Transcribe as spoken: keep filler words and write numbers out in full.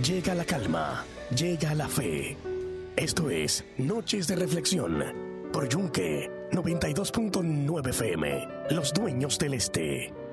Llega la calma, llega la fe. Esto es Noches de Reflexión por Yunque noventa y dos punto nueve F M, Los Dueños del Este.